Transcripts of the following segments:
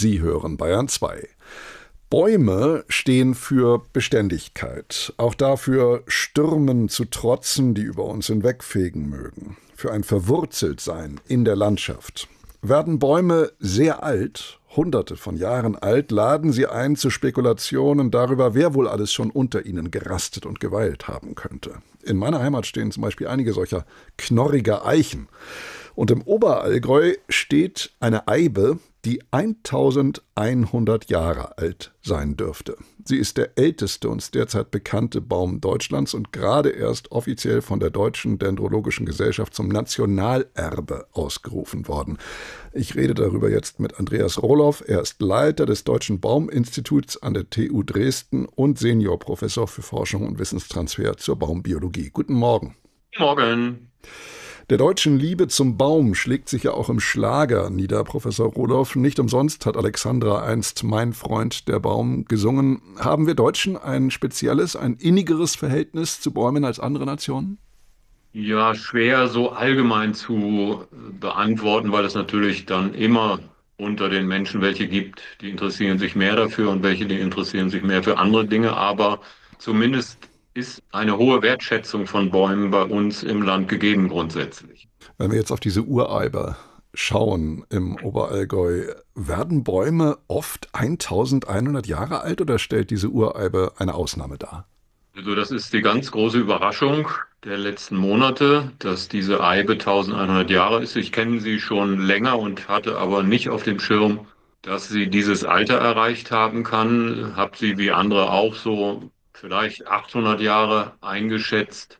Sie hören Bayern 2. Bäume stehen für Beständigkeit, auch dafür, Stürmen zu trotzen, die über uns hinwegfegen mögen, für ein Verwurzeltsein in der Landschaft. Werden Bäume sehr alt, Hunderte von Jahren alt, laden sie ein zu Spekulationen darüber, wer wohl alles schon unter ihnen gerastet und geweilt haben könnte. In meiner Heimat stehen zum Beispiel einige solcher knorriger Eichen. Und im Oberallgäu steht eine Eibe, die 1100 Jahre alt sein dürfte. Sie ist der älteste uns derzeit bekannte Baum Deutschlands und gerade erst offiziell von der Deutschen Dendrologischen Gesellschaft zum Nationalerbe ausgerufen worden. Ich rede darüber jetzt mit Andreas Rohloff. Er ist Leiter des Deutschen Bauminstituts an der TU Dresden und Seniorprofessor für Forschung und Wissenstransfer zur Baumbiologie. Guten Morgen. Morgen. Der deutschen Liebe zum Baum schlägt sich ja auch im Schlager nieder, Professor Rohloff. Nicht umsonst hat Alexandra einst Mein Freund der Baum gesungen. Haben wir Deutschen ein spezielles, ein innigeres Verhältnis zu Bäumen als andere Nationen? Ja, schwer so allgemein zu beantworten, weil es natürlich dann immer unter den Menschen welche gibt, die interessieren sich mehr dafür und welche, die interessieren sich mehr für andere Dinge. Aber zumindest ist eine hohe Wertschätzung von Bäumen bei uns im Land gegeben grundsätzlich. Wenn wir jetzt auf diese Ureiber schauen im Oberallgäu, werden Bäume oft 1100 Jahre alt oder stellt diese Ureibe eine Ausnahme dar? Also das ist die ganz große Überraschung der letzten Monate, dass diese Eibe 1100 Jahre ist. Ich kenne sie schon länger und hatte aber nicht auf dem Schirm, dass sie dieses Alter erreicht haben kann. Habe sie wie andere auch so vielleicht 800 Jahre eingeschätzt.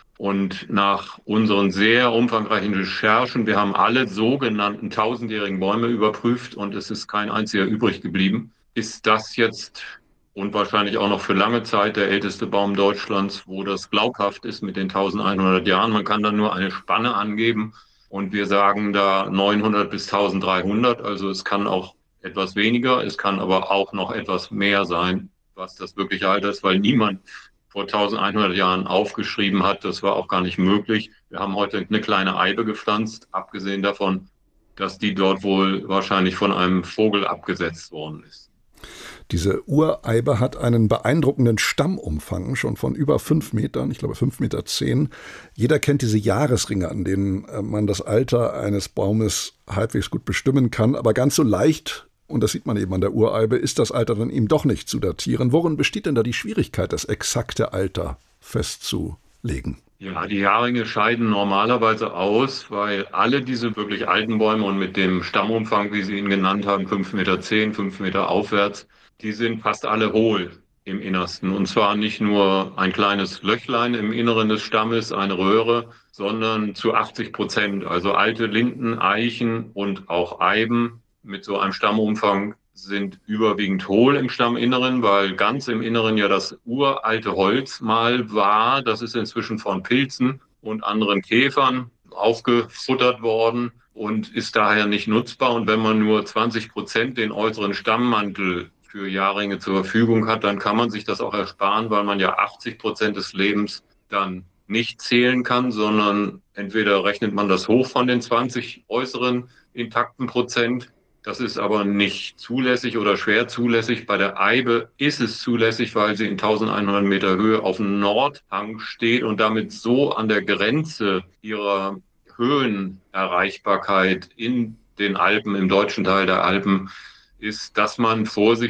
Und nach unseren sehr umfangreichen Recherchen, wir haben alle sogenannten tausendjährigen Bäume überprüft und es ist kein einziger übrig geblieben, ist das jetzt und wahrscheinlich auch noch für lange Zeit der älteste Baum Deutschlands, wo das glaubhaft ist mit den 1100 Jahren. Man kann dann nur eine Spanne angeben und wir sagen da 900 bis 1300. Also es kann auch etwas weniger, es kann aber auch noch etwas mehr sein, was das wirkliche Alter ist, weil niemand vor 1100 Jahren aufgeschrieben hat. Das war auch gar nicht möglich. Wir haben heute eine kleine Eibe gepflanzt, abgesehen davon, dass die dort wohl wahrscheinlich von einem Vogel abgesetzt worden ist. Diese Ureibe hat einen beeindruckenden Stammumfang, schon von über 5 Metern, ich glaube 5,10 Meter. Jeder kennt diese Jahresringe, an denen man das Alter eines Baumes halbwegs gut bestimmen kann, aber ganz so leicht, und das sieht man eben an der Ureibe, ist das Alter dann eben doch nicht zu datieren. Worin besteht denn da die Schwierigkeit, das exakte Alter festzulegen? Ja, die Jahrringe scheiden normalerweise aus, weil alle diese wirklich alten Bäume und mit dem Stammumfang, wie Sie ihn genannt haben, 5,10 Meter, 5 Meter aufwärts, die sind fast alle hohl im Innersten. Und zwar nicht nur ein kleines Löchlein im Inneren des Stammes, eine Röhre, sondern zu 80%. Also alte Linden, Eichen und auch Eiben mit so einem Stammumfang sind überwiegend hohl im Stamminneren, weil ganz im Inneren ja das uralte Holz mal war. Das ist inzwischen von Pilzen und anderen Käfern aufgefuttert worden und ist daher nicht nutzbar. Und wenn man nur 20% den äußeren Stammmantel für Jahrringe zur Verfügung hat, dann kann man sich das auch ersparen, weil man ja 80% des Lebens dann nicht zählen kann, sondern entweder rechnet man das hoch von den 20 äußeren intakten Prozent. Das ist aber nicht zulässig oder schwer zulässig. Bei der Eibe ist es zulässig, weil sie in 1100 Meter Höhe auf dem Nordhang steht und damit so an der Grenze ihrer Höhenerreichbarkeit in den Alpen, im deutschen Teil der Alpen, ist, dass man vorsichtig